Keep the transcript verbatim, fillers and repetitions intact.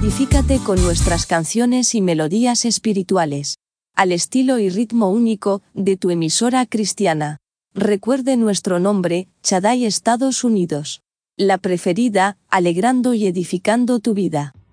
Edifícate con nuestras canciones y melodías espirituales, al estilo y ritmo único de tu emisora cristiana. Recuerde nuestro nombre, Shaddai Estados Unidos. La preferida, alegrando y edificando tu vida.